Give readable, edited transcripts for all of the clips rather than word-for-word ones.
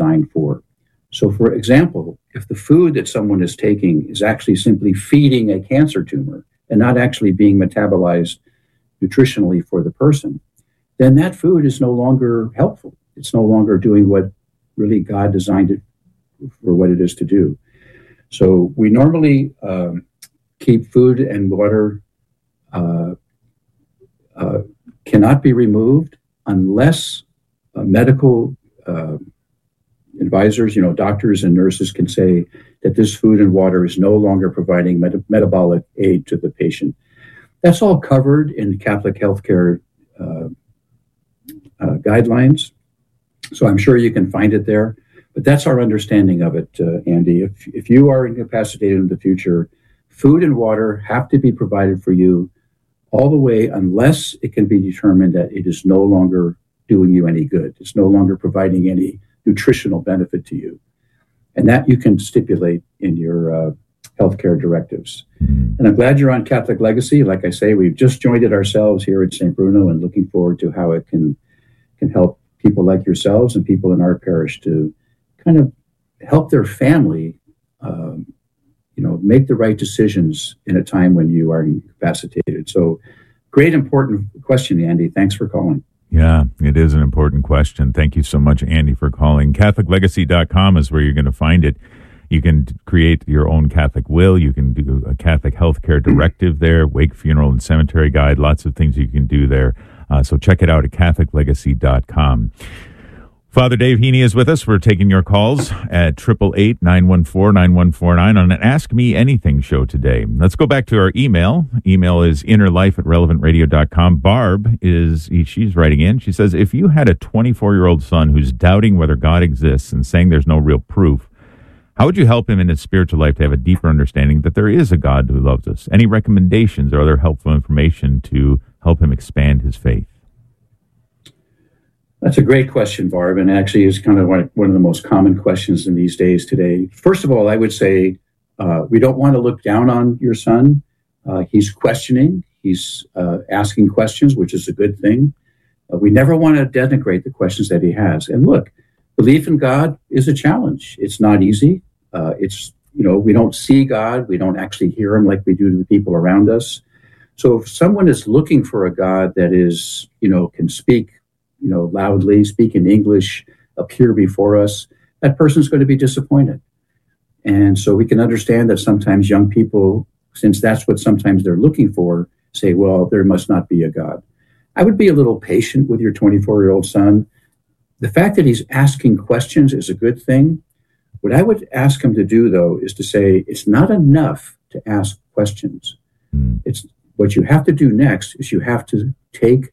designed for. So, for example, if the food that someone is taking is actually simply feeding a cancer tumor and not actually being metabolized nutritionally for the person, then that food is no longer helpful. It's no longer doing what really God designed it for what it is to do. So we normally keep food and water cannot be removed unless medical advisors, doctors and nurses can say that this food and water is no longer providing metabolic aid to the patient. That's all covered in Catholic healthcare guidelines. So I'm sure you can find it there. But that's our understanding of it, Andy. If you are incapacitated in the future, food and water have to be provided for you all the way unless it can be determined that it is no longer doing you any good. It's no longer providing any nutritional benefit to you. And that you can stipulate in your healthcare directives. And I'm glad you're on Catholic Legacy. Like I say, we've just joined it ourselves here at St. Bruno and looking forward to how it can help people like yourselves and people in our parish to kind of help their family, make the right decisions in a time when you are incapacitated. So great, important question, Andy. Thanks for calling. Yeah, it is an important question. Thank you so much, Andy, for calling. CatholicLegacy.com is where you're going to find it. You can create your own Catholic will. You can do a Catholic healthcare directive there, wake, funeral, and cemetery guide, lots of things you can do there. So check it out at CatholicLegacy.com. Father Dave Heaney is with us. We're taking your calls at 888-914-9149 on an Ask Me Anything show today. Let's go back to our email. Email is innerlife@relevantradio.com. Barb she's writing in. She says, if you had a 24-year-old son who's doubting whether God exists and saying there's no real proof, how would you help him in his spiritual life to have a deeper understanding that there is a God who loves us? Any recommendations or other helpful information to help him expand his faith? That's a great question, Barb, and actually is kind of one of the most common questions in these days today. First of all, I would say we don't want to look down on your son. He's questioning. He's asking questions, which is a good thing. We never want to denigrate the questions that he has. And look, belief in God is a challenge. It's not easy. We don't see God. We don't actually hear him like we do to the people around us. So if someone is looking for a God that is, can speak, loudly, speak in English, appear before us, that person's going to be disappointed. And so we can understand that sometimes young people, since that's what sometimes they're looking for, say, well, there must not be a God. I would be a little patient with your 24-year-old son. The fact that he's asking questions is a good thing. What I would ask him to do, though, is to say, it's not enough to ask questions. It's what you have to do next is you have to take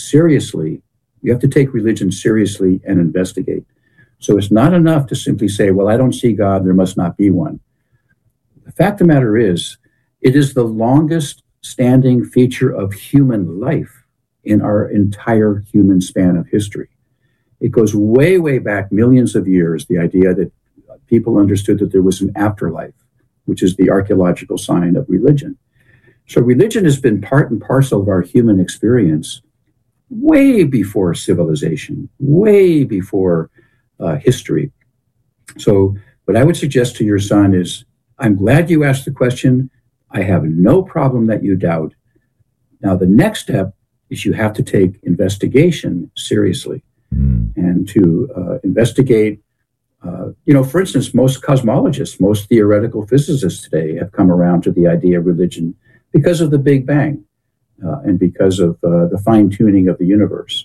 religion seriously and investigate. So it's not enough to simply say, well, I don't see God, there must not be one. The fact of the matter is, it is the longest standing feature of human life in our entire human span of history. It goes way, way back millions of years, the idea that people understood that there was an afterlife, which is the archaeological sign of religion. So religion has been part and parcel of our human experience way before civilization, way before history. So what I would suggest to your son is, I'm glad you asked the question. I have no problem that you doubt. Now, the next step is you have to take investigation seriously and to investigate. For instance, most cosmologists, most theoretical physicists today have come around to the idea of religion because of the Big Bang. And because of the fine-tuning of the universe.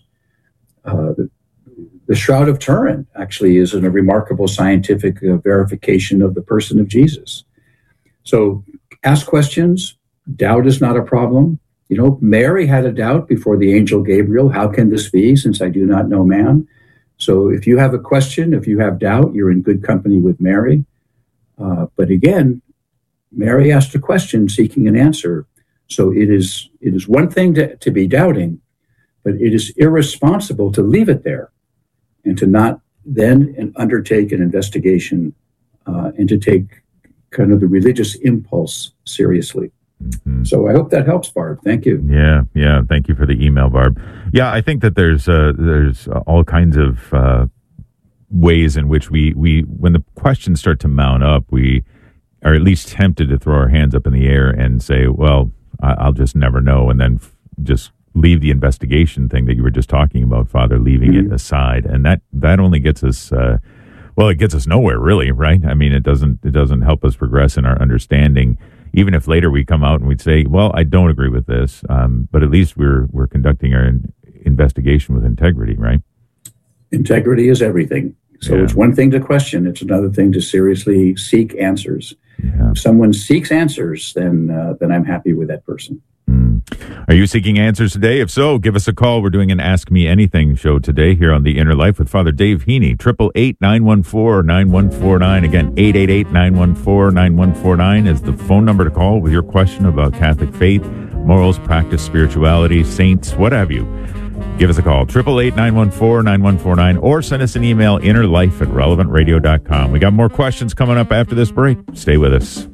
The Shroud of Turin actually is a remarkable scientific verification of the person of Jesus. So ask questions. Doubt is not a problem. Mary had a doubt before the angel Gabriel. How can this be, since I do not know man? So if you have a question, if you have doubt, you're in good company with Mary. But again, Mary asked a question seeking an answer. So it is one thing to be doubting, but it is irresponsible to leave it there and to not then undertake an investigation and to take kind of the religious impulse seriously. Mm-hmm. So I hope that helps, Barb. Thank you. Yeah. Thank you for the email, Barb. Yeah, I think that there's all kinds of ways in which we when the questions start to mount up, we are at least tempted to throw our hands up in the air and say, well, I'll just never know, and then just leave the investigation thing that you were just talking about, Father, leaving it aside. And that only gets us, it gets us nowhere, really, right? I mean, it doesn't help us progress in our understanding, even if later we come out and we'd say, well, I don't agree with this, but at least we're conducting our investigation with integrity, right? Integrity is everything. So it's one thing to question. It's another thing to seriously seek answers. Yeah. If someone seeks answers, then I'm happy with that person. Are you seeking answers today? If so, give us a call. We're doing an Ask Me Anything show today here on The Inner Life with Father Dave Heaney. 888-914-9149. Again, 888-914-9149 is the phone number to call with your question about Catholic faith, morals, practice, spirituality, saints, what have you. Give us a call, 888-914-9149, or send us an email, innerlife@relevantradio.com. We got more questions coming up after this break. Stay with us.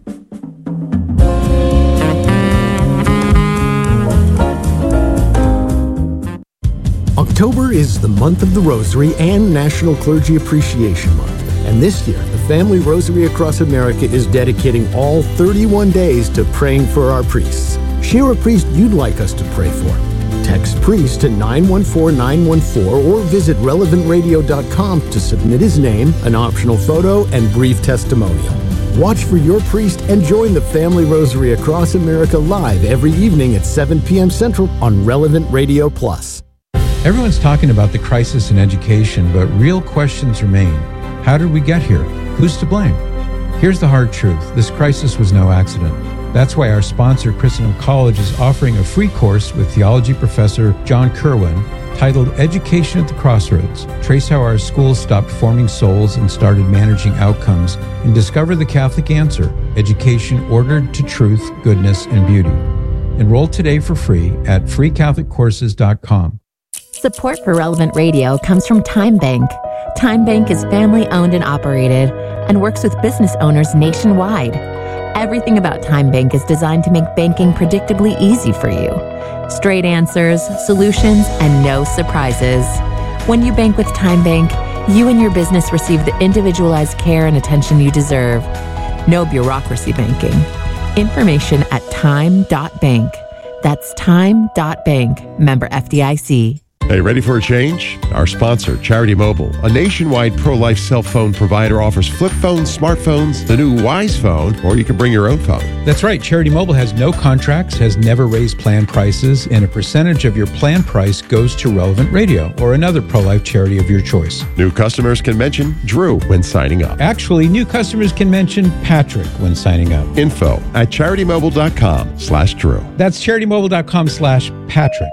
October is the month of the Rosary and National Clergy Appreciation Month. And this year, the Family Rosary Across America is dedicating all 31 days to praying for our priests. Share a priest you'd like us to pray for. Text priest to 914-914 or visit relevantradio.com to submit his name, an optional photo, and brief testimonial. Watch for your priest and join the Family Rosary Across America live every evening at 7 p.m. Central on Relevant Radio Plus. Everyone's talking about the crisis in education, but real questions remain. How did we get here? Who's to blame? Here's the hard truth. This crisis was no accident. That's why our sponsor, Christendom College, is offering a free course with theology professor John Kerwin titled Education at the Crossroads. Trace how our schools stopped forming souls and started managing outcomes, and discover the Catholic answer, education ordered to truth, goodness, and beauty. Enroll today for free at freecatholiccourses.com. Support for Relevant Radio comes from Time Bank. Time Bank is family-owned and operated and works with business owners nationwide. Everything about Time Bank is designed to make banking predictably easy for you. Straight answers, solutions, and no surprises. When you bank with Time Bank, you and your business receive the individualized care and attention you deserve. No bureaucracy banking. Information at time.bank. That's time.bank. Member FDIC. Hey, ready for a change? Our sponsor, Charity Mobile, a nationwide pro-life cell phone provider, offers flip phones, smartphones, the new Wise phone, or you can bring your own phone. That's right. Charity Mobile has no contracts, has never raised plan prices, and a percentage of your plan price goes to Relevant Radio or another pro-life charity of your choice. New customers can mention Drew when signing up. Actually, new customers can mention Patrick when signing up. Info at CharityMobile.com/Drew. That's CharityMobile.com/Patrick.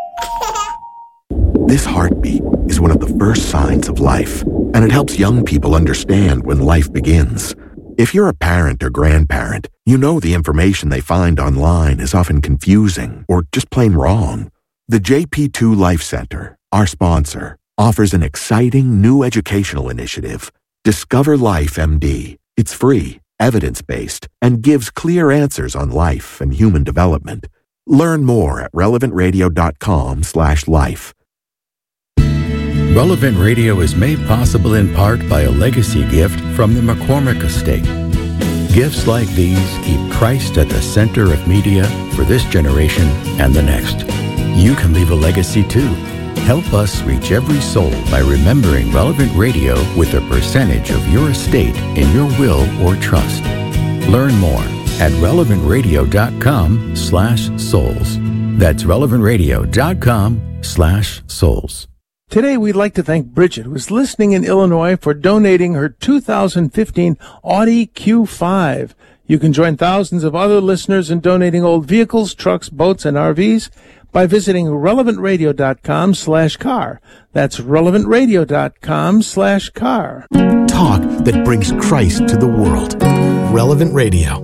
This heartbeat is one of the first signs of life, and it helps young people understand when life begins. If you're a parent or grandparent, you know the information they find online is often confusing or just plain wrong. The JP2 Life Center, our sponsor, offers an exciting new educational initiative, Discover Life MD. It's free, evidence-based, and gives clear answers on life and human development. Learn more at relevantradio.com/life. Relevant Radio is made possible in part by a legacy gift from the McCormick Estate. Gifts like these keep Christ at the center of media for this generation and the next. You can leave a legacy too. Help us reach every soul by remembering Relevant Radio with a percentage of your estate in your will or trust. Learn more at relevantradio.com/souls. That's relevantradio.com/souls. Today, we'd like to thank Bridget, who's listening in Illinois, for donating her 2015 Audi Q5. You can join thousands of other listeners in donating old vehicles, trucks, boats, and RVs by visiting relevantradio.com/car. That's relevantradio.com/car. Talk that brings Christ to the world. Relevant Radio.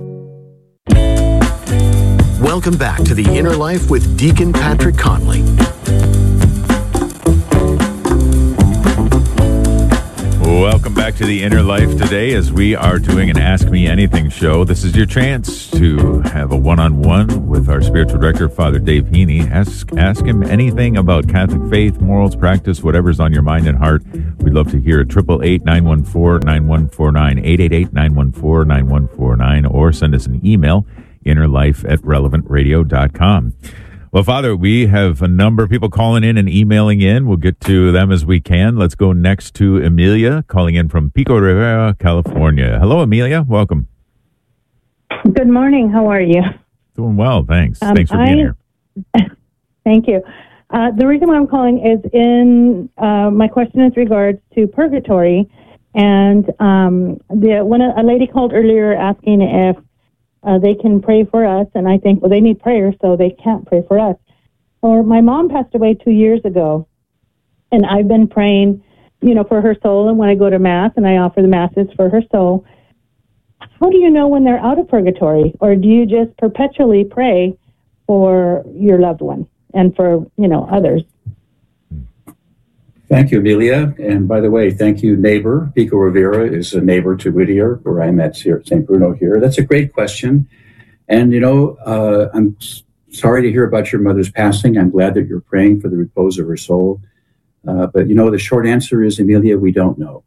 Welcome back to The Inner Life with Deacon Patrick Conley. Welcome back to the Inner Life today as we are doing an Ask Me Anything show. This is your chance to have a one-on-one with our spiritual director, Father Dave Heaney. Ask him anything about Catholic faith, morals, practice, whatever's on your mind and heart. We'd love to hear it. 888-914-9149, 888-914-9149, or send us an email, innerlife@relevantradio.com. Well, Father, we have a number of people calling in and emailing in. We'll get to them as we can. Let's go next to Amelia, calling in from Pico Rivera, California. Hello, Amelia. Welcome. Good morning. How are you? Doing well, thanks. Thanks for being here. Thank you. The reason why I'm calling is my question is regards to purgatory. And a lady called earlier asking if they can pray for us, and I think, well, they need prayer, so they can't pray for us. Or my mom passed away 2 years ago, and I've been praying, for her soul, and when I go to Mass, and I offer the Masses for her soul. How do you know when they're out of purgatory, or do you just perpetually pray for your loved one and for, others? Thank you, Amelia. And by the way, thank you, neighbor. Pico Rivera is a neighbor to Whittier, where I'm at here at St. Bruno here. That's a great question. And, I'm sorry to hear about your mother's passing. I'm glad that you're praying for the repose of her soul. But, the short answer is, Amelia, we don't know.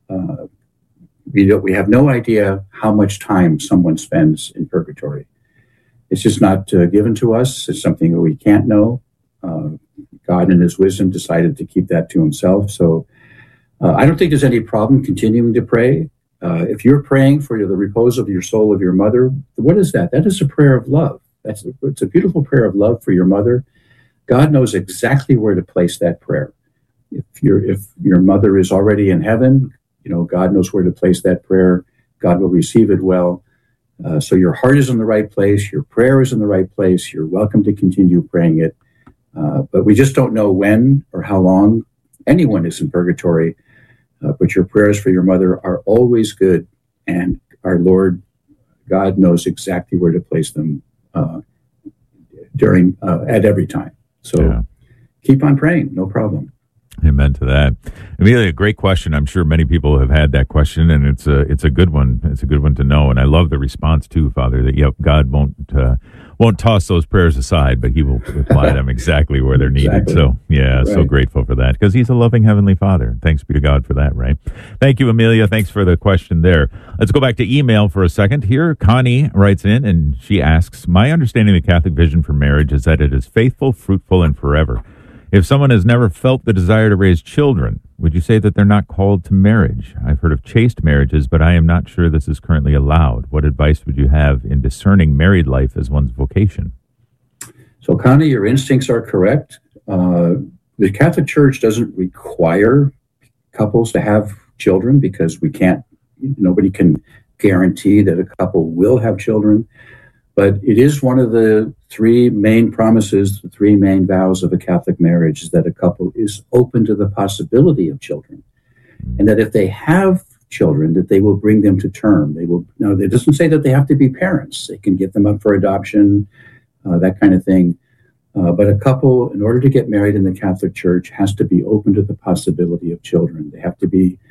We have no idea how much time someone spends in purgatory. It's just not given to us. It's something that we can't know. God in his wisdom decided to keep that to himself. So I don't think there's any problem continuing to pray. If you're praying for the repose of your soul of your mother, what is that? That is a prayer of love. It's a beautiful prayer of love for your mother. God knows exactly where to place that prayer. If your mother is already in heaven, God knows where to place that prayer. God will receive it well. So your heart is in the right place. Your prayer is in the right place. You're welcome to continue praying it. But we just don't know when or how long anyone is in purgatory. But your prayers for your mother are always good, and our Lord God knows exactly where to place them at every time. So keep on praying, no problem. Amen to that. Amelia, a great question. I'm sure many people have had that question, and it's a good one. It's a good one to know, and I love the response too, Father. That God won't toss those prayers aside, but He will apply them exactly where they're needed. Exactly. So right. So grateful for that, because He's a loving Heavenly Father. Thanks be to God for that. Right? Thank you, Amelia. Thanks for the question there. Let's go back to email for a second. Here, Connie writes in, and she asks, "My understanding of the Catholic vision for marriage is that it is faithful, fruitful, and forever. If someone has never felt the desire to raise children, would you say that they're not called to marriage? I've heard of chaste marriages, but I am not sure this is currently allowed. What advice would you have in discerning married life as one's vocation?" So, Connie, your instincts are correct. The Catholic Church doesn't require couples to have children because nobody can guarantee that a couple will have children. But it is one of the three main promises, the three main vows of a Catholic marriage, is that a couple is open to the possibility of children. And that if they have children, that they will bring them to term. Now, it doesn't say that they have to be parents. They can get them up for adoption, that kind of thing. But a couple, in order to get married in the Catholic Church, has to be open to the possibility of children. They have to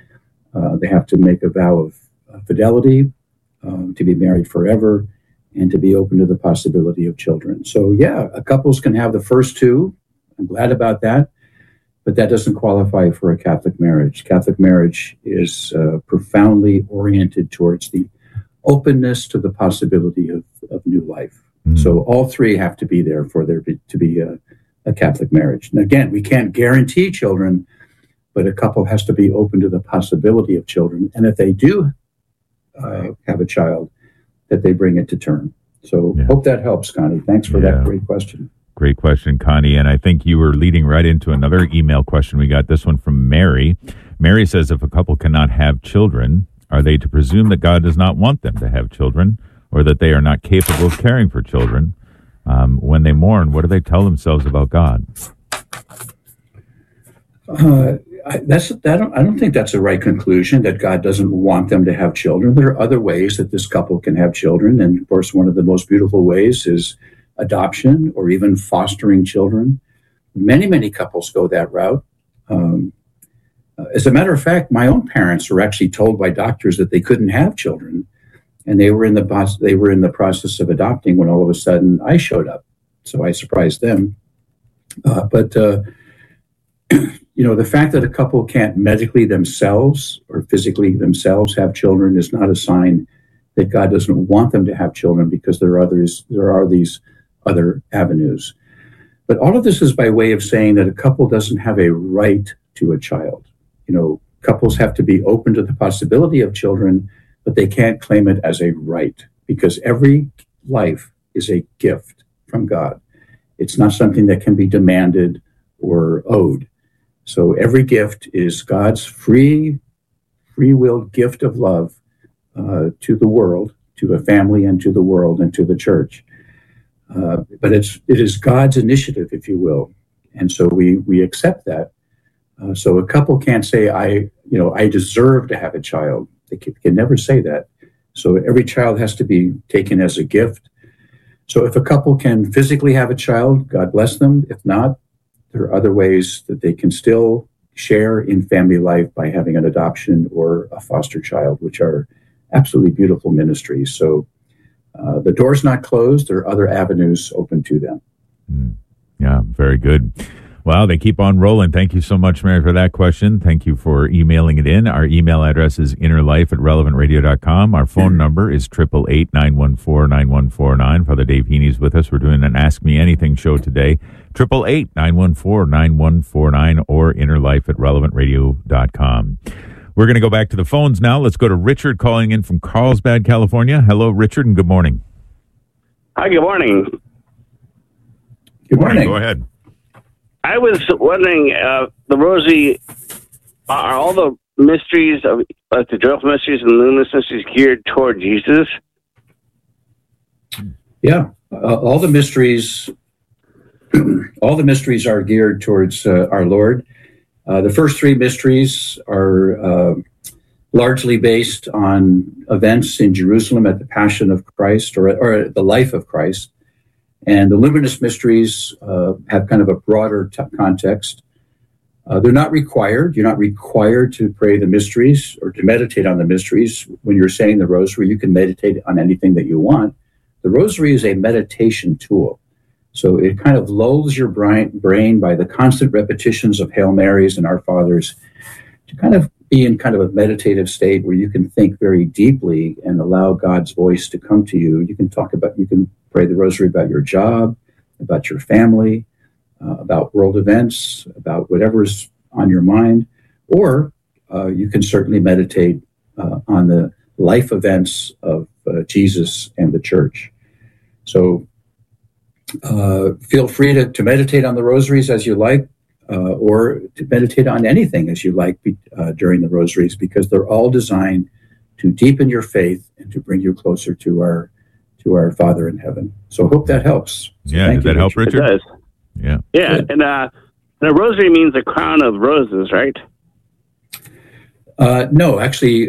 make a vow of fidelity, to be married forever, and to be open to the possibility of children. So, couples can have the first two. I'm glad about that. But that doesn't qualify for a Catholic marriage. Catholic marriage is profoundly oriented towards the openness to the possibility of new life. Mm-hmm. So all three have to be there for there to be a Catholic marriage. And again, we can't guarantee children, but a couple has to be open to the possibility of children. And if they do have a child, that they bring it to term. So hope that helps, Connie. Thanks for that great question. Great question, Connie. And I think you were leading right into another email question. We got this one from Mary. Mary says, if a couple cannot have children, are they to presume that God does not want them to have children, or that they are not capable of caring for children? When they mourn, what do they tell themselves about God? I don't think that's a right conclusion, that God doesn't want them to have children. There are other ways that this couple can have children. And of course, one of the most beautiful ways is adoption or even fostering children. Many, many couples go that route. As a matter of fact, my own parents were actually told by doctors that they couldn't have children, and they were in the process of adopting when all of a sudden I showed up. So I surprised them. But the fact that a couple can't medically themselves or physically themselves have children is not a sign that God doesn't want them to have children, because there are these other avenues. But all of this is by way of saying that a couple doesn't have a right to a child. Couples have to be open to the possibility of children, but they can't claim it as a right, because every life is a gift from God. It's not something that can be demanded or owed. So every gift is God's free will gift of love to the world, to a family, and to the world, and to the church. But it is God's initiative, if you will. And so we accept that. So a couple can't say, I deserve to have a child. They can never say that. So every child has to be taken as a gift. So if a couple can physically have a child, God bless them. If not, there are other ways that they can still share in family life by having an adoption or a foster child, which are absolutely beautiful ministries. So the door's not closed. There are other avenues open to them. Yeah, very good. Wow, they keep on rolling. Thank you so much, Mary, for that question. Thank you for emailing it in. Our email address is innerlife@relevantradio.com. Our phone number is 888-914-9149. Father Dave Heaney's with us. We're doing an Ask Me Anything show today. 888-914-9149 or innerlife@relevantradio.com. We're going to go back to the phones now. Let's go to Richard calling in from Carlsbad, California. Hello, Richard, and good morning. Hi, good morning. Good morning. Go ahead. I was wondering, the Rosary, are all the mysteries, like the joyful mysteries and luminous mysteries, geared toward Jesus? Yeah, all the mysteries are geared towards our Lord. The first three mysteries are largely based on events in Jerusalem at the Passion of Christ or the life of Christ. And the luminous mysteries have kind of a broader context. They're not required. You're not required to pray the mysteries or to meditate on the mysteries. When you're saying the rosary, you can meditate on anything that you want. The rosary is a meditation tool. So it kind of lulls your brain by the constant repetitions of Hail Marys and Our Fathers to kind of be in kind of a meditative state where you can think very deeply and allow God's voice to come to you. You can pray the rosary about your job, about your family, about world events, about whatever's on your mind, or you can certainly meditate on the life events of Jesus and the church. So feel free to meditate on the rosaries as you like, or to meditate on anything as you like during the rosaries, because they're all designed to deepen your faith and to bring you closer to our Father in heaven. So I hope that helps. So yeah, does that help, Richard? It does. Yeah. Yeah, good. And a rosary means a crown of roses, right? No, actually,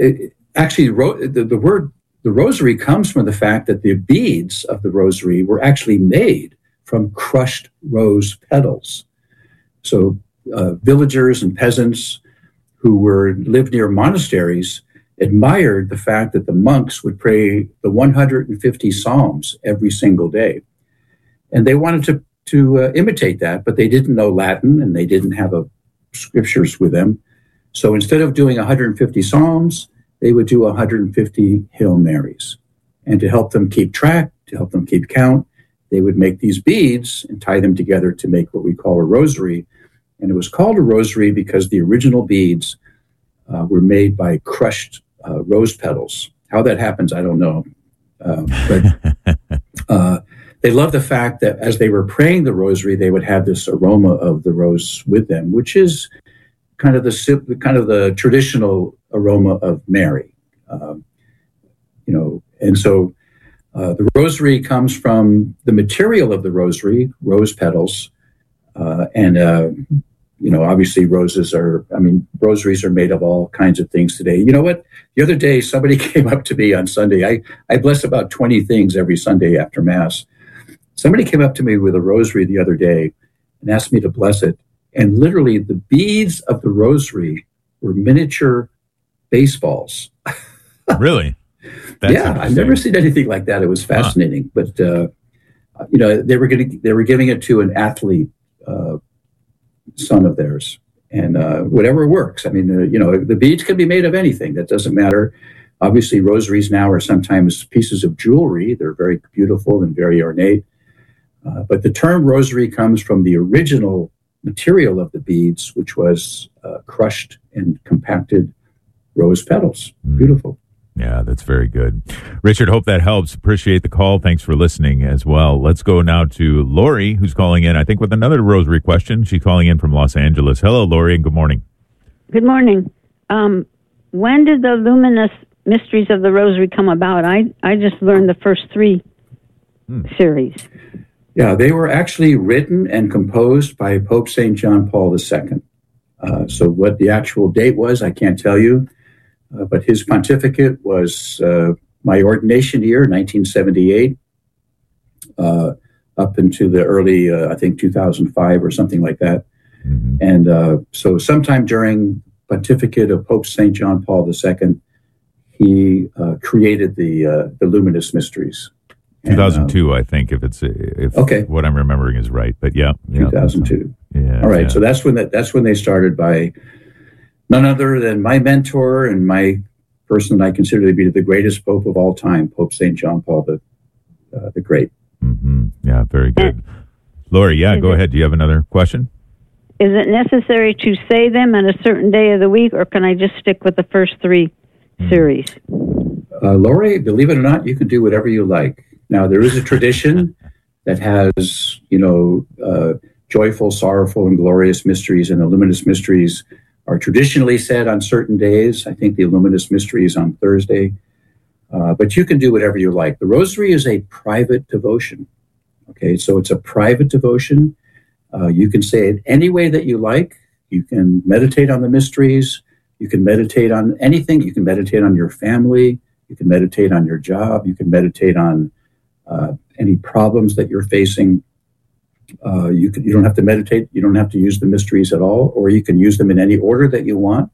the word the rosary comes from the fact that the beads of the rosary were actually made from crushed rose petals. So villagers and peasants who lived near monasteries admired the fact that the monks would pray the 150 Psalms every single day. And they wanted to imitate that, but they didn't know Latin and they didn't have scriptures with them. So instead of doing 150 Psalms, they would do 150 Hail Marys. And to help them keep track, to help them keep count, they would make these beads and tie them together to make what we call a rosary. And it was called a rosary because the original beads were made by crushed rose petals. How that happens, I don't know. But they loved the fact that as they were praying the rosary, they would have this aroma of the rose with them, which is kind of the traditional aroma of Mary. And so the rosary comes from the material of the rosary, rose petals, obviously rosaries are made of all kinds of things today. You know what? The other day, somebody came up to me on Sunday. I bless about 20 things every Sunday after Mass. Somebody came up to me with a rosary the other day and asked me to bless it. And literally the beads of the rosary were miniature baseballs. Really? Yeah, I've never seen anything like that. It was fascinating. But, they were giving it to an athlete, son of theirs. And whatever works. I mean, the beads can be made of anything. That doesn't matter. Obviously, rosaries now are sometimes pieces of jewelry. They're very beautiful and very ornate. But the term rosary comes from the original material of the beads, which was crushed and compacted rose petals. Beautiful. Yeah, that's very good. Richard, hope that helps. Appreciate the call. Thanks for listening as well. Let's go now to Lori, who's calling in, I think, with another rosary question. She's calling in from Los Angeles. Hello, Lori, and good morning. Good morning. When did the luminous mysteries of the rosary come about? I just learned the first 3 series. Yeah, they were actually written and composed by Pope St. John Paul II. So what the actual date was, I can't tell you. But his pontificate was my ordination year, 1978, up into the early, I think, 2005 or something like that. Mm-hmm. And so sometime during pontificate of Pope St. John Paul II, he created the luminous mysteries. 2002, I think, if okay. What I'm remembering is right. But yeah 2002. Yeah. All right. Yeah. So that's when they started by none other than my mentor and my person that I consider to be the greatest pope of all time, Pope St. John Paul the Great. Mm-hmm. Yeah, very good. Lori, go ahead. Do you have another question? Is it necessary to say them on a certain day of the week, or can I just stick with the first 3 series? Lori, believe it or not, you can do whatever you like. Now, there is a tradition that has, joyful, sorrowful, and glorious mysteries, and the luminous mysteries are traditionally said on certain days. I think the luminous mystery is on Thursday. But you can do whatever you like. The rosary is a private devotion. Okay, so it's a private devotion. You can say it any way that you like. You can meditate on the mysteries. You can meditate on anything. You can meditate on your family. You can meditate on your job. You can meditate on any problems that you're facing. You don't have to meditate. You don't have to use the mysteries at all, or you can use them in any order that you want.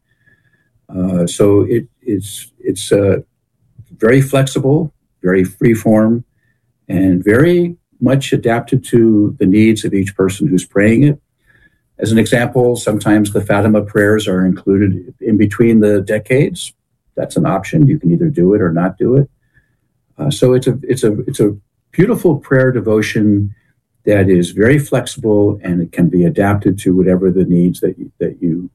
So it's very flexible, very free form, and very much adapted to the needs of each person who's praying it. As an example, sometimes the Fatima prayers are included in between the decades. That's an option. You can either do it or not do it. So it's a beautiful prayer devotion that is very flexible, and it can be adapted to whatever the needs that you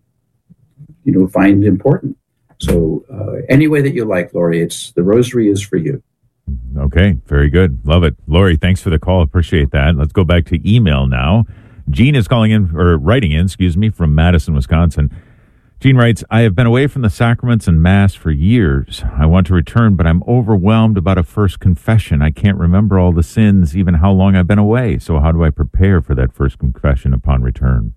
find important. So any way that you like, Lori, the rosary is for you. Okay, very good. Love it. Lori, thanks for the call. Appreciate that. Let's go back to email now. Jean is writing in, from Madison, Wisconsin. Jean writes, I have been away from the sacraments and Mass for years. I want to return, but I'm overwhelmed about a first confession. I can't remember all the sins, even how long I've been away. So how do I prepare for that first confession upon return?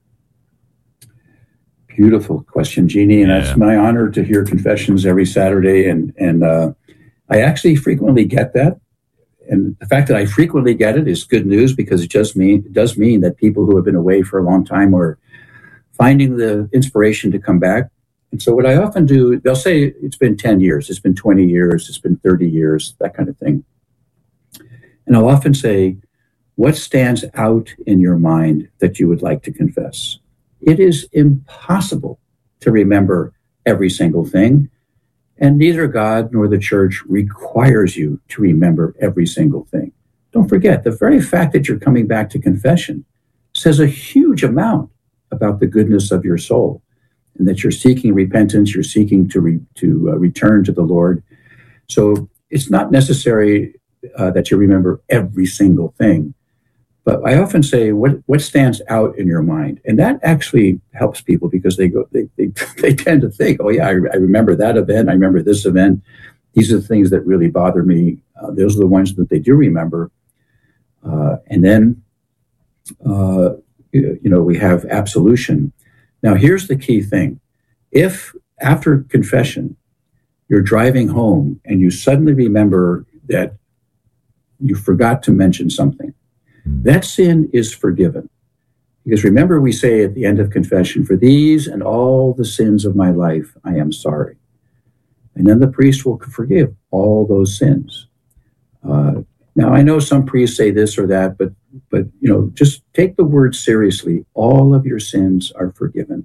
Beautiful question, Jeannie. And It's my honor to hear confessions every Saturday. And I actually frequently get that. And the fact that I frequently get it is good news, because it does mean that people who have been away for a long time are finding the inspiration to come back. And so what I often do, they'll say it's been 10 years, it's been 20 years, it's been 30 years, that kind of thing. And I'll often say, what stands out in your mind that you would like to confess? It is impossible to remember every single thing, and neither God nor the church requires you to remember every single thing. Don't forget, the very fact that you're coming back to confession says a huge amount about the goodness of your soul, and that you're seeking repentance, you're seeking to return to the Lord. So it's not necessary that you remember every single thing, but I often say, what stands out in your mind? And that actually helps people, because they tend to think, oh yeah, I remember that event, I remember this event. These are the things that really bother me. Those are the ones that they do remember. And then, we have absolution. Now, here's the key thing. If after confession, you're driving home and you suddenly remember that you forgot to mention something, that sin is forgiven. Because remember, we say at the end of confession, for these and all the sins of my life, I am sorry. And then the priest will forgive all those sins. Now, I know some priests say this or that, but just take the word seriously. All of your sins are forgiven.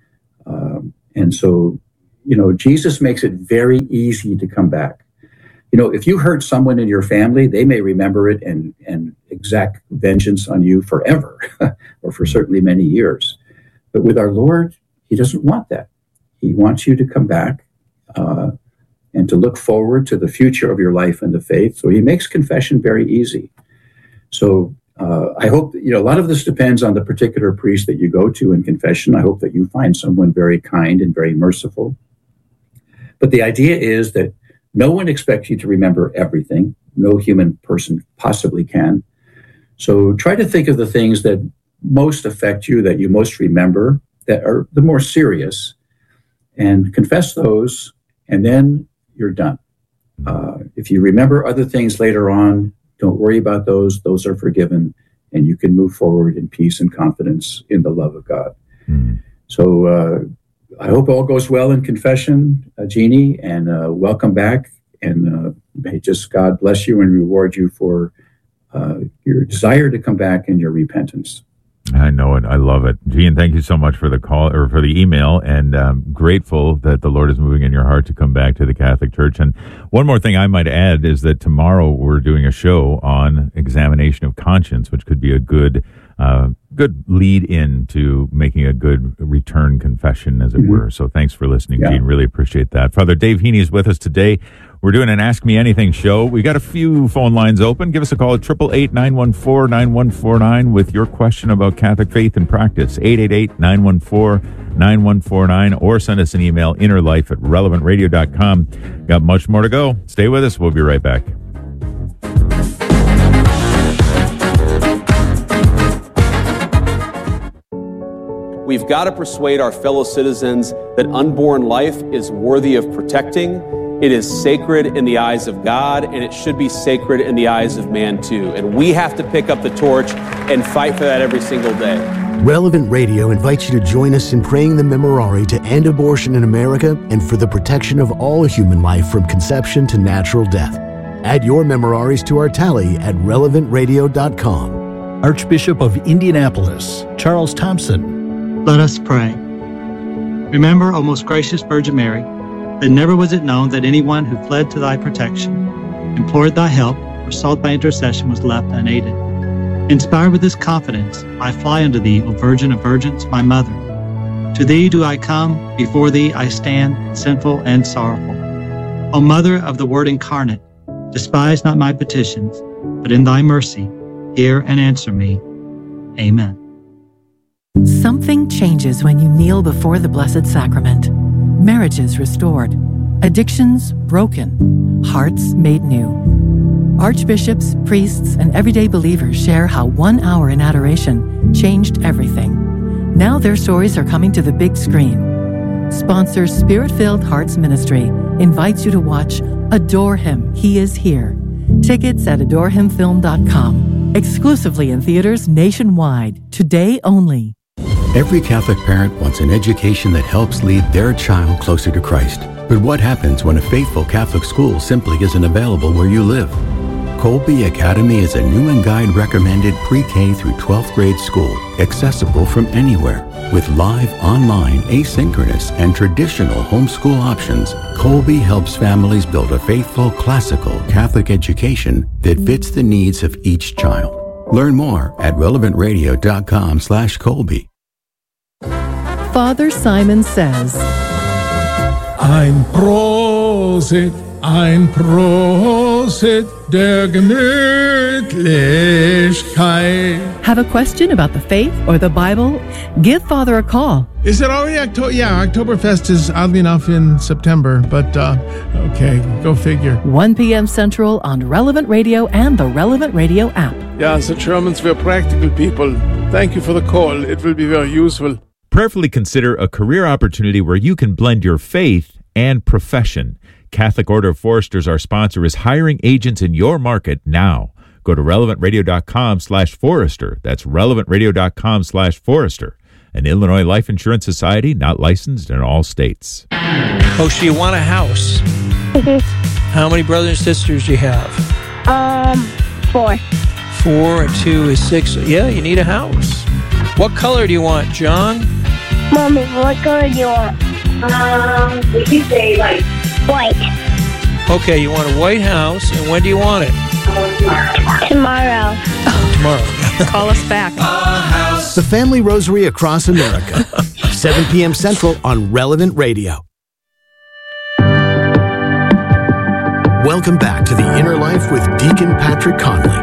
And so, Jesus makes it very easy to come back. If you hurt someone in your family, they may remember it and exact vengeance on you forever, or for certainly many years. But with our Lord, he doesn't want that. He wants you to come back and to look forward to the future of your life in the faith. So he makes confession very easy. So I hope, a lot of this depends on the particular priest that you go to in confession. I hope that you find someone very kind and very merciful. But the idea is that no one expects you to remember everything. No human person possibly can. So try to think of the things that most affect you, that you most remember, that are the more serious, and confess those, and then you're done. If you remember other things later on, don't worry about those. Those are forgiven, and you can move forward in peace and confidence in the love of God. So I hope all goes well in confession, Jeannie, and welcome back. And may just God bless you and reward you for your desire to come back and your repentance. I know it. I love it. Gene, thank you so much for the call or for the email, and grateful that the Lord is moving in your heart to come back to the Catholic Church. And one more thing I might add is that tomorrow we're doing a show on examination of conscience, which could be a good lead in to making a good return confession, as it were. So thanks for listening, Gene. Really appreciate that. Father Dave Heaney is with us today. We're doing an Ask Me Anything show. We got a few phone lines open. Give us a call at 888-914-9149 with your question about Catholic faith and practice. 888-914-9149, or send us an email, innerlife@relevantradio.com. Got much more to go. Stay with us. We'll be right back. We've got to persuade our fellow citizens that unborn life is worthy of protecting. It is sacred in the eyes of God, and it should be sacred in the eyes of man too. And we have to pick up the torch and fight for that every single day. Relevant Radio invites you to join us in praying the Memorare to end abortion in America and for the protection of all human life from conception to natural death. Add your Memoraries to our tally at relevantradio.com. Archbishop of Indianapolis, Charles Thompson. Let us pray. Remember, O most gracious Virgin Mary, that never was it known that anyone who fled to thy protection, implored thy help, or sought thy intercession was left unaided. Inspired with this confidence, I fly unto thee, O Virgin of Virgins, my Mother. To thee do I come, before thee I stand, sinful and sorrowful. O Mother of the Word incarnate, despise not my petitions, but in thy mercy, hear and answer me. Amen. Something changes when you kneel before the Blessed Sacrament. Marriages restored, addictions broken, hearts made new. Archbishops, priests, and everyday believers share how 1 hour in adoration changed everything. Now their stories are coming to the big screen. Sponsor Spirit-Filled Hearts Ministry invites you to watch Adore Him, He is Here. Tickets at adorehimfilm.com. Exclusively in theaters nationwide. Today only. Every Catholic parent wants an education that helps lead their child closer to Christ. But what happens when a faithful Catholic school simply isn't available where you live? Colby Academy is a new and guide recommended pre-K through 12th grade school, accessible from anywhere. With live, online, asynchronous, and traditional homeschool options, Colby helps families build a faithful, classical Catholic education that fits the needs of each child. Learn more at relevantradio.com/Colby. Father Simon says, Ein Prosit, der Gemütlichkeit. Have a question about the faith or the Bible? Give Father a call. Is it already October? Yeah, Oktoberfest is oddly enough in September, but okay, go figure. 1 p.m. Central on Relevant Radio and the Relevant Radio app. Yeah, the Germans were practical people. Thank you for the call. It will be very useful. Prayerfully consider a career opportunity where you can blend your faith and profession. Catholic Order of Foresters, our sponsor, is hiring agents in your market now. Go to relevantradio.com/Forrester. That's relevantradio.com/Forrester. An Illinois Life Insurance Society, not licensed in all states. Oh, so you want a house? How many brothers and sisters do you have? 4. 4 and 2 is 6. Yeah, you need a house. What color do you want, John? Mommy, what color do you want? We could say like white. Okay, you want a white house, and when do you want it? Tomorrow. Tomorrow. Call us back. The Family Rosary Across America. 7 p.m. Central on Relevant Radio. Welcome back to The Inner Life with Deacon Patrick Conley.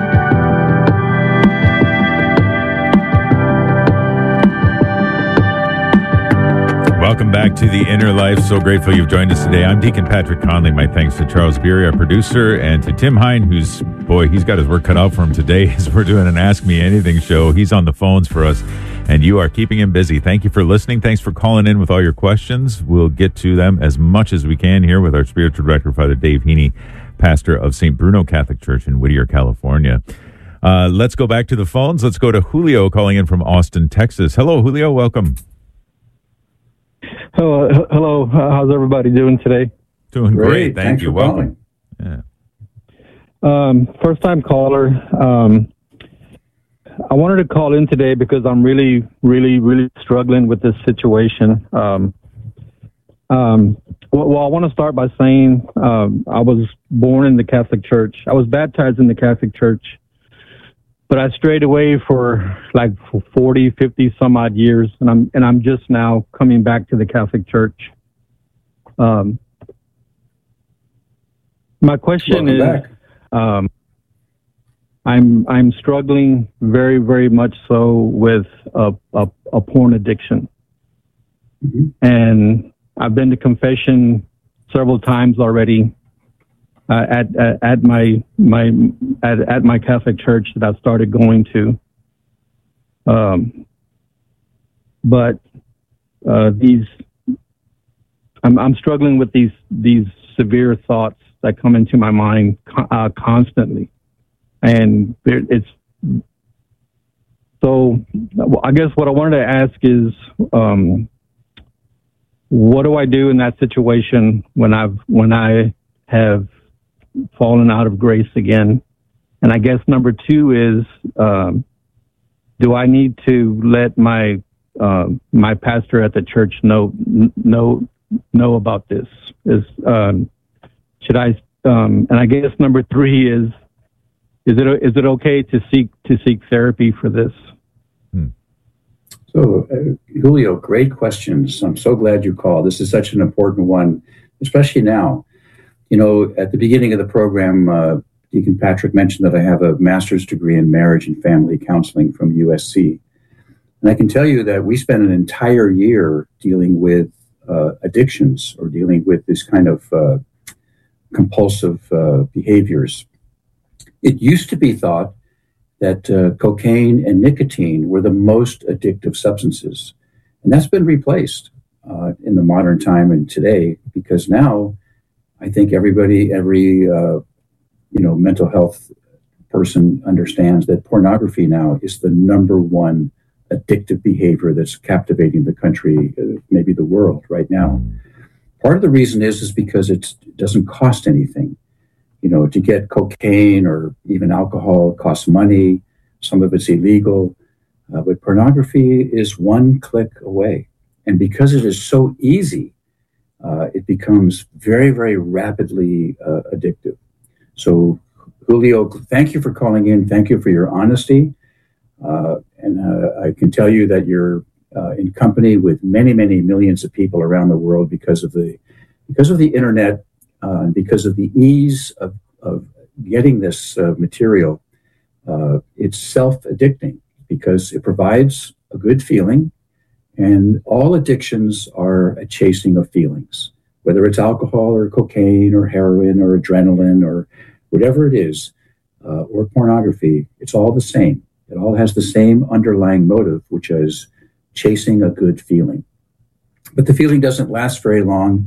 Welcome back to The Inner Life. So grateful you've joined us today. I'm Deacon Patrick Conley. My thanks to Charles Beery, our producer, and to Tim Hine, who's, boy, he's got his work cut out for him today as we're doing an Ask Me Anything show. He's on the phones for us, and you are keeping him busy. Thank you for listening. Thanks for calling in with all your questions. We'll get to them as much as we can here with our spiritual director, Father Dave Heaney, pastor of St. Bruno Catholic Church in Whittier, California. Let's go back to the phones. Let's go to Julio calling in from Austin, Texas. Hello, Julio. Welcome. Hello. How's everybody doing today? Doing great. Thank you. Welcome. Yeah. First time caller. I wanted to call in today because I'm really struggling with this situation. Well, I want to start by saying I was born in the Catholic Church. I was baptized in the Catholic Church, but I strayed away for like 40, 50 some odd years, and I'm just now coming back to the Catholic Church. My question Welcome is, I'm struggling very, very much so with a porn addiction, and I've been to confession several times already. At my Catholic church that I've started going to, but I'm struggling with these severe thoughts that come into my mind constantly, and it's so. I guess what I wanted to ask is, what do I do in that situation when I have fallen out of grace again? And I guess number 2 is, do I need to let my pastor at the church know about this? Should I? And I guess number 3 is it okay to seek therapy for this? So, Julio, great questions. I'm so glad you called. This is such an important one, especially now. You know, at the beginning of the program, Deacon Patrick mentioned that I have a master's degree in marriage and family counseling from USC. And I can tell you that we spent an entire year dealing with addictions, or dealing with this kind of compulsive behaviors. It used to be thought that cocaine and nicotine were the most addictive substances. And that's been replaced in the modern time and today, because now I think every mental health person understands that pornography now is the number one addictive behavior that's captivating the country, maybe the world right now. Part of the reason is because it doesn't cost anything. You know, to get cocaine or even alcohol costs money. Some of it's illegal, but pornography is one click away. And because it is so easy, it becomes very, very rapidly addictive. So, Julio, thank you for calling in. Thank you for your honesty. And I can tell you that you're in company with many, many millions of people around the world because of the internet, and because of the ease of getting this material. It's self-addicting because it provides a good feeling. And all addictions are a chasing of feelings, whether it's alcohol or cocaine or heroin or adrenaline or whatever it is, or pornography. It's all the same. It all has the same underlying motive, which is chasing a good feeling. But the feeling doesn't last very long.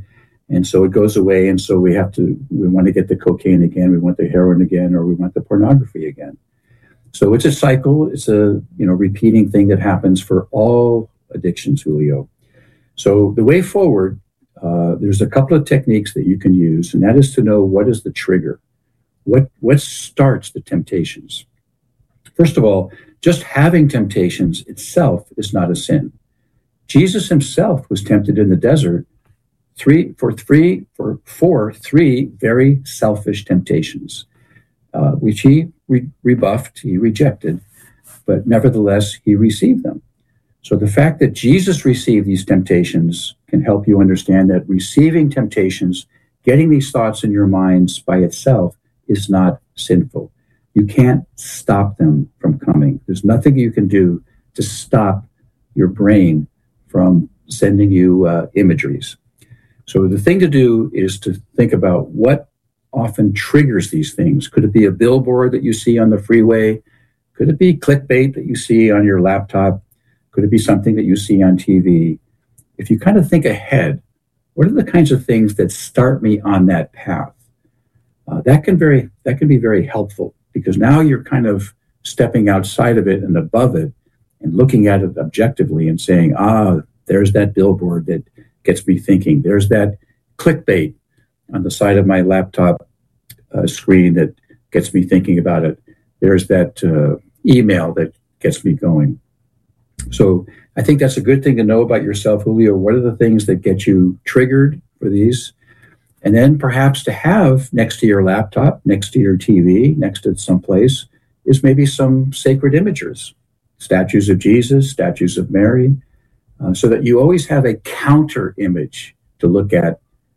And so it goes away, and so we want to get the cocaine again, we want the heroin again, or we want the pornography again. So it's a cycle, it's a repeating thing that happens for all addictions, Julio. So the way forward, there's a couple of techniques that you can use, and that is to know what is the trigger. What starts the temptations? First of all, just having temptations itself is not a sin. Jesus himself was tempted in the desert for three very selfish temptations, which he rebuffed, he rejected, but nevertheless, he received them. So the fact that Jesus received these temptations can help you understand that receiving temptations, getting these thoughts in your minds by itself, is not sinful. You can't stop them from coming. There's nothing you can do to stop your brain from sending you imageries. So the thing to do is to think about what often triggers these things. Could it be a billboard that you see on the freeway? Could it be clickbait that you see on your laptop? Could it be something that you see on TV? If you kind of think ahead, what are the kinds of things that start me on that path? That can be very helpful, because now you're kind of stepping outside of it and above it and looking at it objectively and saying, there's that billboard that gets me thinking. There's that clickbait on the side of my laptop screen that gets me thinking about it. There's that email that gets me going. So I think that's a good thing to know about yourself, Julio. What are the things that get you triggered for these? And then perhaps to have next to your laptop, next to your TV, next to someplace, is maybe some sacred images, statues of Jesus, statues of Mary, so that you always have a counter image to look at,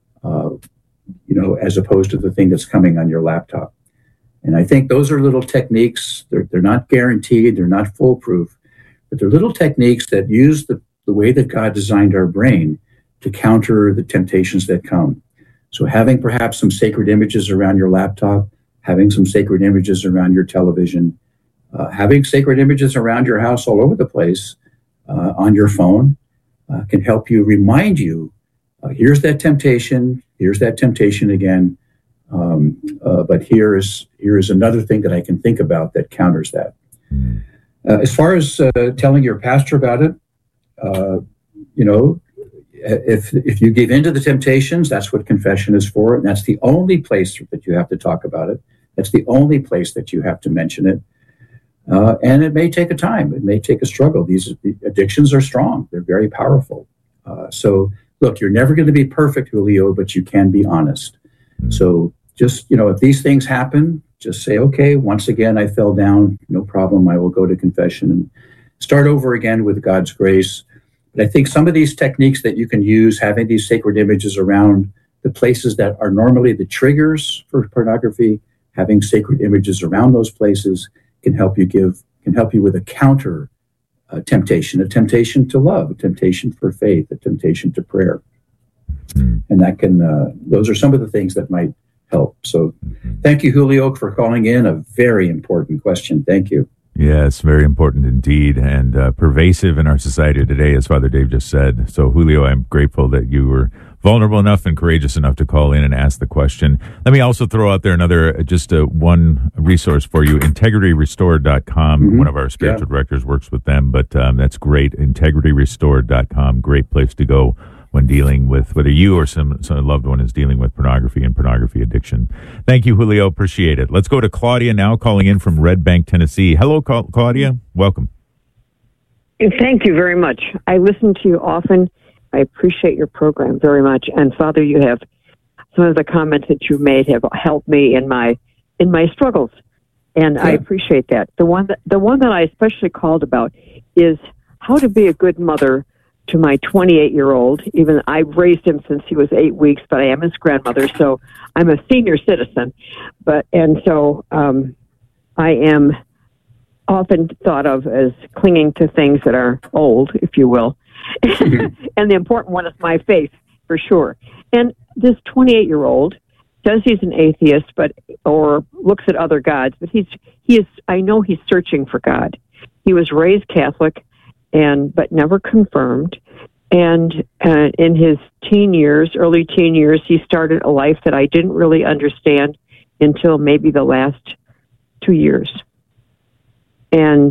as opposed to the thing that's coming on your laptop. And I think those are little techniques. They're not guaranteed, they're not foolproof, but they're little techniques that use the way that God designed our brain to counter the temptations that come. So having perhaps some sacred images around your laptop, having some sacred images around your television, having sacred images around your house all over the place on your phone can help you, remind you, here's that temptation again, but here is another thing that I can think about that counters that. As far as telling your pastor about it, if you give in to the temptations, that's what confession is for, and that's the only place that you have to talk about it. That's the only place that you have to mention it. And it may take a time. It may take a struggle. These addictions are strong. They're very powerful. So, look, you're never going to be perfect, Julio, but you can be honest. So just, if these things happen, just say, okay, once again, I fell down. No problem. I will go to confession and start over again with God's grace. But I think some of these techniques that you can use, having these sacred images around the places that are normally the triggers for pornography, having sacred images around those places can help you with a counter temptation, a temptation to love, a temptation for faith, a temptation to prayer. And that can, those are some of the things that might help. So thank you, Julio, for calling in. A very important question. Thank you. Yes, very important indeed, and pervasive in our society today, as Father Dave just said. So, Julio, I'm grateful that you were vulnerable enough and courageous enough to call in and ask the question. Let me also throw out there another, one resource for you, integrityrestored.com. One of our spiritual directors works with them, but that's great, integrityrestored.com. Great place to go when dealing with, whether you or some loved one is dealing with pornography and pornography addiction. Thank you, Julio. Appreciate it. Let's go to Claudia now, calling in from Red Bank, Tennessee. Hello, Claudia. Welcome. Thank you very much. I listen to you often. I appreciate your program very much. And Father, you have some of the comments that you made have helped me in my struggles, and I appreciate that. The one that I especially called about is how to be a good mother to my 28-year-old. Even I've raised him since he was 8 weeks, but I am his grandmother, so I'm a senior citizen. I am often thought of as clinging to things that are old, if you will. And the important one is my faith, for sure. And this 28-year-old says he's an atheist, or looks at other gods, but he is. I know he's searching for God. He was raised Catholic, but never confirmed, And in his early teen years, he started a life that I didn't really understand until maybe the last 2 years. And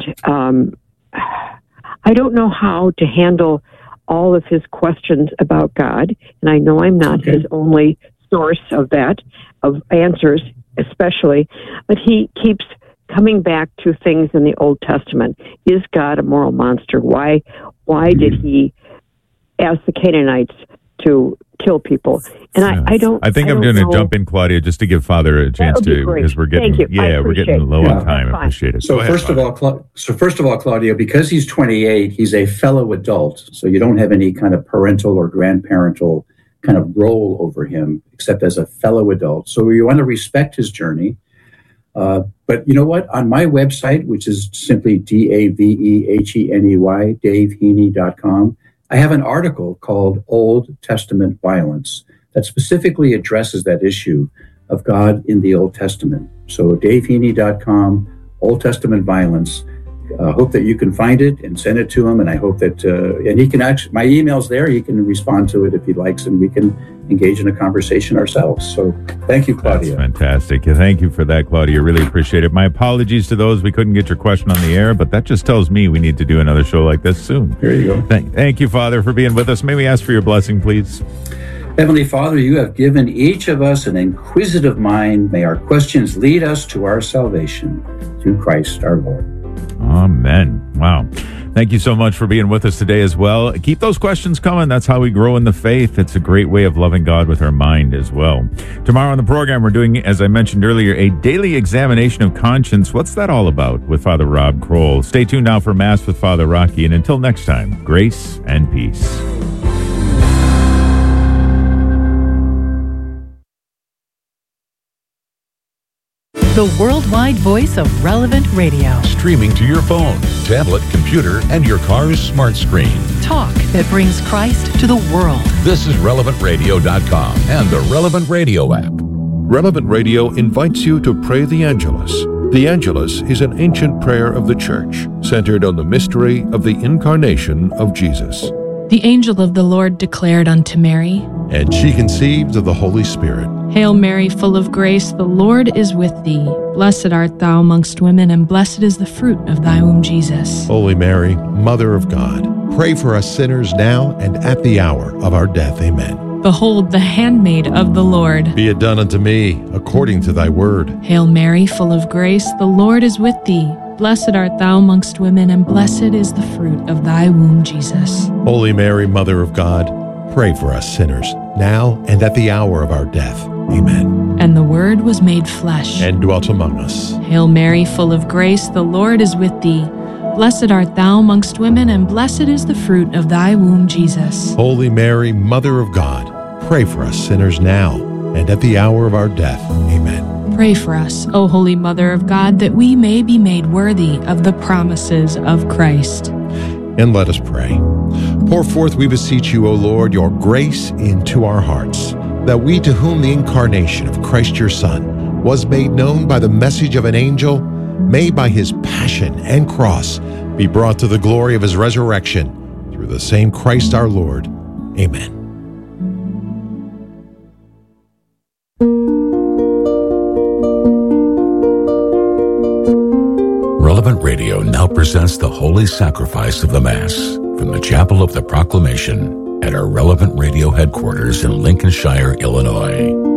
I don't know how to handle all of his questions about God. And I know I'm not his only source of answers, especially. But he keeps coming back to things in the Old Testament. Is God a moral monster? Why did he ask the Canaanites to kill people? And I don't. I think I'm going to jump in, Claudia, just to give Father a chance to, because we're getting low on time. I appreciate it. So first of all, Claudia, because he's 28, he's a fellow adult. So you don't have any kind of parental or grandparental kind of role over him, except as a fellow adult. So you want to respect his journey. But you know what? On my website, which is simply DAVEHENEY, DaveHeaney.com, I have an article called Old Testament Violence that specifically addresses that issue of God in the Old Testament. So DaveHeaney.com, Old Testament Violence. Hope that you can find it and send it to him. And I hope that, and he can actually, my email's there. He can respond to it if he likes, and we can engage in a conversation ourselves. So thank you, Claudia. That's fantastic. Thank you for that, Claudia. Really appreciate it. My apologies to those we couldn't get your question on the air, but that just tells me we need to do another show like this soon. There you go. Thank you, Father, for being with us. May we ask for your blessing, please? Heavenly Father, you have given each of us an inquisitive mind. May our questions lead us to our salvation through Christ our Lord. Amen. Wow. Thank you so much for being with us today as well. Keep those questions coming. That's how we grow in the faith. It's a great way of loving God with our mind as well. Tomorrow on the program, we're doing, as I mentioned earlier, a daily examination of conscience. What's that all about with Father Rob Kroll? Stay tuned now for Mass with Father Rocky. And until next time, grace and peace. The worldwide voice of Relevant Radio. Streaming to your phone, tablet, computer, and your car's smart screen. Talk that brings Christ to the world. This is RelevantRadio.com and the Relevant Radio app. Relevant Radio invites you to pray the Angelus. The Angelus is an ancient prayer of the Church, centered on the mystery of the incarnation of Jesus. The angel of the Lord declared unto Mary, and she conceived of the Holy Spirit. Hail Mary, full of grace, the Lord is with thee. Blessed art thou amongst women, and blessed is the fruit of thy womb, Jesus. Holy Mary, Mother of God, pray for us sinners now and at the hour of our death. Amen. Behold, the handmaid of the Lord. Be it done unto me according to thy word. Hail Mary, full of grace, the Lord is with thee. Blessed art thou amongst women, and blessed is the fruit of thy womb, Jesus. Holy Mary, Mother of God, pray for us sinners, now and at the hour of our death. Amen. And the Word was made flesh, and dwelt among us. Hail Mary, full of grace, the Lord is with thee. Blessed art thou amongst women, and blessed is the fruit of thy womb, Jesus. Holy Mary, Mother of God, pray for us sinners now and at the hour of our death. Amen. Pray for us, O Holy Mother of God, that we may be made worthy of the promises of Christ. And let us pray. Pour forth, we beseech you, O Lord, your grace into our hearts, that we, to whom the incarnation of Christ your Son was made known by the message of an angel, may by his passion and cross be brought to the glory of his resurrection, through the same Christ our Lord. Amen. Relevant Radio now presents the Holy Sacrifice of the Mass from the Chapel of the Proclamation at our Relevant Radio headquarters in Lincolnshire, Illinois.